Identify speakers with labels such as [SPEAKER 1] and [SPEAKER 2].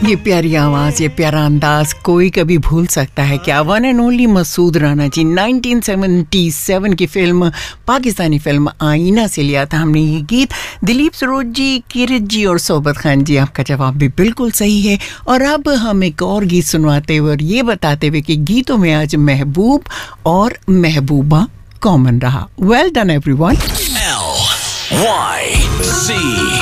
[SPEAKER 1] ये प्यारी आवाज, ये प्यारा अंदाज कोई कभी भूल सकता है क्या? One and only Masood Rana जी, 1977 की फिल्म, पाकिस्तानी फिल्म आईना से लिया था हमने ये गीत। दिलीप सरोज जी, किरत जी और सोबत खान जी, आपका जवाब भी बिल्कुल सही है। और अब हम एक और गीत सुनवाते हुए और ये बताते हुए कि गीतों में आज महबूब और महबूबा कॉमन रहा। Well done everyone.
[SPEAKER 2] LYC